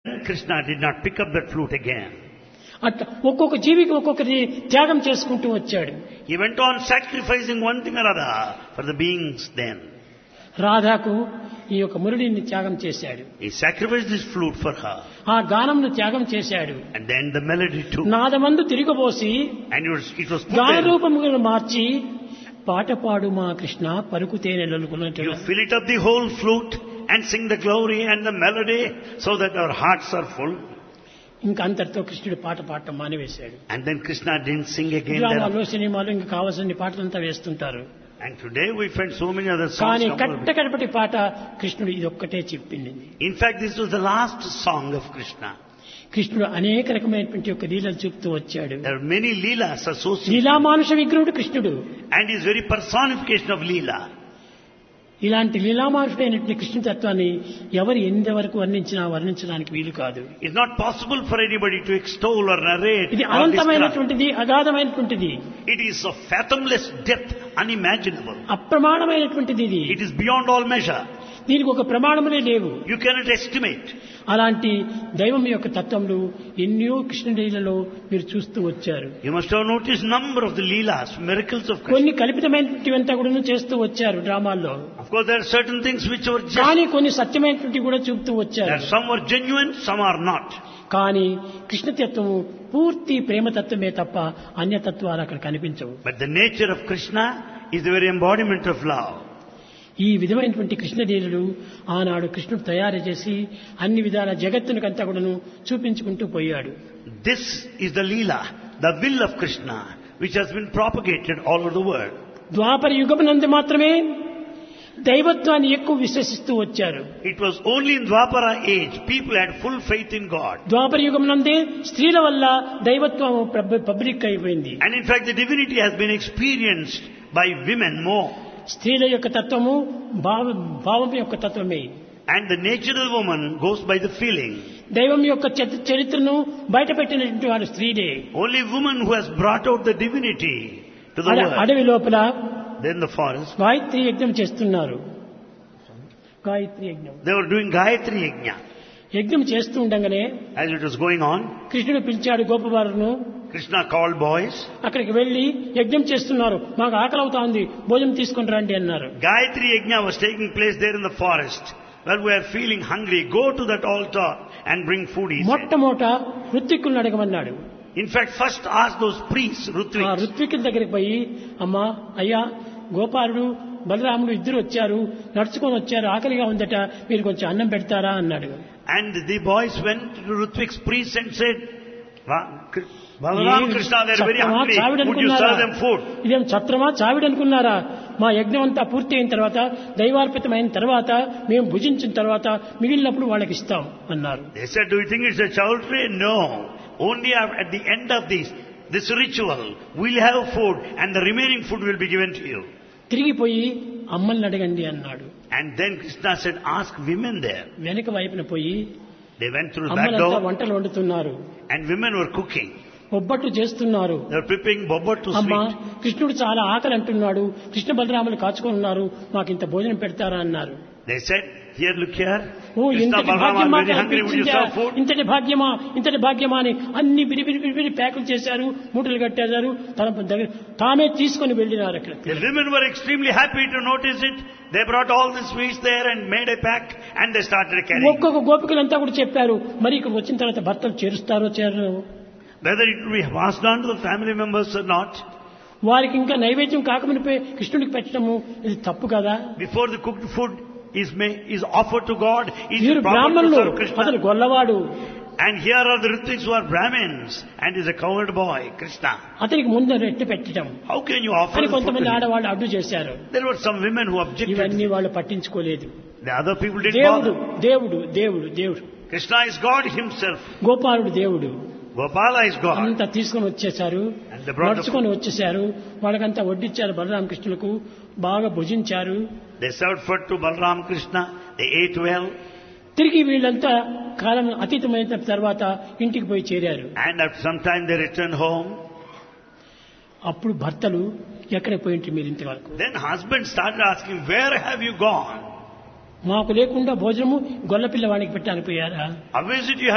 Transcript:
Krishna did not pick up that flute again. అట్లా ఒక్కొక్క జీవికి ఒక్కొక్కటి త్యాగం చేసుకుంటూ వచ్చాడు. He went on sacrificing one thing or other for the beings then. రాధాకు ఈ యొక్క మురళిని త్యాగం చేశాడు. He sacrificed his flute for her. ఆ గానంను త్యాగం చేశాడు. And then the melody too. నాదమందు తిరిగబోసి And it was put గాన in. రూపములను మార్చి పాట పాడు మా Krishna పలుకుతేనే లలుకున్నట్టు. You fill it up the whole flute and sing the glory and the melody so that our hearts are full. ఇంకా అంతటితో కృష్ణుడు పాట పాడటం మానివేశాడు. And then Krishna didn't sing again. డ్రామాలో సినిమాలు ఇంకా కావాల్సిన పాటలంతా వేస్తుంటారు. And today we find so many other songs. కానీ composed. కట్టకడపటి పాట కృష్ణుడు ఇదొక్కటే చెప్పింది. In fact, this was the last song of Krishna. కృష్ణుడు అనేక రకమైనటువంటి యొక్క లీలలు చూపుతూ వచ్చాడు. There are many leelas associated. లీలామానుష విగ్రహుడు కృష్ణుడు. And his very personification of leela. ఇలాంటి లీలామానుషుడైనటువంటి కృష్ణ తత్వాన్ని ఎవరు ఎంతవరకు వర్ణించడానికి వీలు కాదు. It's not possible for anybody to extol or narrate. ఇది or describe. అనంతమైనటువంటిది, అగాధమైనటువంటిది, It is of fathomless depth, unimaginable. అప్రమాణమైనటువంటిది. ఇది It is beyond all measure. దీనికి ఒక ప్రమాణములే లేవు. You cannot estimate. అలాంటి దైవం యొక్క తత్వములు ఎన్నో కృష్ణుడిలలో మీరు చూస్తూ వచ్చారు. You must have noticed number of the leelas, miracles of Krishna. కొన్ని కల్పితమైనటువంటివంతా కూడా చేస్తూ వచ్చారు డ్రామాల్లో. Of course, there are certain things which were just. కానీ కొన్ని సత్యమైనటువంటి కూడా చూపుతూ వచ్చారు. There some were genuine, some are not. కానీ కృష్ణతత్వము పూర్తి ప్రేమతత్వమే తప్ప అన్యతత్వాలు అక్కడ కనిపించవు. But the nature of Krishna is the very embodiment of love. ఈ విధమైనటువంటి కృష్ణలీలలు ఆనాడు కృష్ణుడు తయారు చేసి అన్ని విధాల జగత్తునికంతా కూడాను చూపించుకుంటూ పోయాడు. This is the leela, the will of Krishna, which has been propagated all over the world. ద్వాపర యుగమునందు మాత్రమే దైవత్వాన్ని ఎక్కువ విశ్వసిస్తూ వచ్చారు. It was only in Dwapara age people had full faith in God. ద్వాపర యుగమునందే స్త్రీల వల్ల దైవత్వం పబ్లిక్ అయిపోయింది. And in fact, the divinity has been experienced by women more. స్త్రీల యొక్క తత్వము భావం యొక్క తత్వమే. And the natural woman goes by the feeling. దైవం యొక్క చరిత్రను బయటపెట్టినటువంటి వారు స్త్రీలే. Only woman who has brought out the divinity to the world. అడవి లోపల Then the forest. గాయత్రి యజ్ఞం చేస్తున్నారు. గాయత్రి యజ్ఞం. They were doing Gayatri Yajna. యజ్ఞం చేస్తూ ఉండగానే As it was going on, కృష్ణుడు పిలిచాడు గోపబాలును. Krishna called boys. అక్కడికి వెళ్లి యజ్ఞం చేస్తున్నారు, మాకు ఆకలి అవుతా ఉంది, భోజనం తీసుకుని రండి అన్నారు. Gayatri Yajna was taking place there in the forest. Well, we are feeling hungry. Go to that altar and bring food, he said. మొట్టమొదట ఋత్విక్కులను అడగమన్నాడు. In fact, first ask those priests, ఆ Ritviks. ఋత్విక్కుల దగ్గరికి పోయి, అమ్మా అయ్యా గోపాలుడు బలరాముడు ఇద్దరు వచ్చారు, నడుచుకొని వచ్చారు, ఆకలిగా ఉందట, మీరు కొంచెం అన్నం పెడతారా అన్నాడు. And the boys went to Ritvik's priests and said, Balaram, Krishna, they are very hungry. Would you serve them food? ఇదేం ఛత్రమా చావిడనుకున్నారా? మా యజ్ఞం అంతా పూర్తి అయిన తర్వాత, దైవార్పితమైన తర్వాత, మేము భుజించిన తర్వాత మిగిలినప్పుడు వాళ్ళకి ఇస్తాం అన్నారు. They said, do you think it's a chowdhury? No. Only at the end of this ritual, we'll have food and the remaining food will be given to you. తిరిగిపోయి అమ్మల్ని అడగండి అన్నాడు. And then Krishna said, ask women there. వెనక వైపున పోయి They went through the back అమ్మలంతా door వంటలు వండుతున్నారు, and women were cooking. బొబ్బట్లు చేస్తున్నారు. They were preparing bobottu అమ్మా sweet. కృష్ణుడు చాలా ఆకలి అంటున్నాడు, కృష్ణ బలరాములు కాచుకొని ఉన్నారు, మాకు ఇంత భోజనం పెడతారా అన్నారు. They said, here, look here. Oh Krishna, ఇంతటి Balaram భాగ్యమా are very hungry. Would you serve food? ఇంతటి భాగ్యమా, ఇంతటి భాగ్యమా అని అన్ని బిరి ప్యాకులు చేశారు, మూటలు కట్టేశారు, తన దగ్గర తామే తీసుకొని వెళ్ళినారు. అక్కడ The women were extremely happy to notice it. They brought all the sweets there and made a pack and they started carrying. ఒక్కొక్క గోపికలంతా కూడా చెప్పారు, మరి ఇక్కడ వచ్చిన తర్వాత భర్తలు చేరుస్తారో చేరరు, Whether it will be passed on to the family members or not. వారికి ఇంకా నైవేద్యం కాకమునిపై కృష్ణుడికి పెట్టడము ఇది తప్పు కదా. Before the cooked food is offered to God, is వీరు it proper to బ్రాహ్మణులు, serve Krishna? అతను గొల్లవాడు, And here are the Ritviks who are Brahmins and is a cowherd boy, Krishna. అతనికి ముందు రెట్టి పెట్టడం How can you offer అని the food to కొంతమంది him? ఆడవాళ్ళు అడ్డు చేశారు. There were some women who objected. ఇవన్నీ వాళ్ళు పట్టించుకోలేదు. The other people didn't దేవుడు bother. దేవుడు దేవుడు దేవుడు Krishna is God himself. గోపాలుడు దేవుడు Gopala is God. అంతా తీసుకొని వచ్చేసారు, And they brought the నడుచుకొని వచ్చేసారు, వాళ్ళకంతా వడ్డిచ్చారు. బలరామకృష్ణులకు బాగా భుజించారు. They served food to Balaram Krishna. They ate well. తిరిగి వీళ్ళంతా కాలం అతీతమైన తర్వాత ఇంటికి పోయి చేరారు. And after some time they returned home. అప్పుడు భర్తలు ఎక్కడ పోయింటి మీరు ఇంతవరకు? Then husband started asking, where have you gone? మాకు లేకుండా భోజనము గొల్ల పిల్లవాడికి పెట్టాను పోయారా? How is it you have